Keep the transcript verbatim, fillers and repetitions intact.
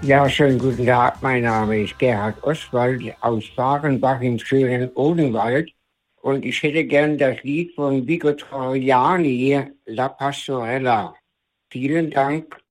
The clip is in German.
Ja, schönen guten Tag. Mein Name ist Gerhard Oswald aus Warenbach im schönen Odenwald. Und ich hätte gern das Lied von Vico Torriani, La Pastorella. Vielen Dank.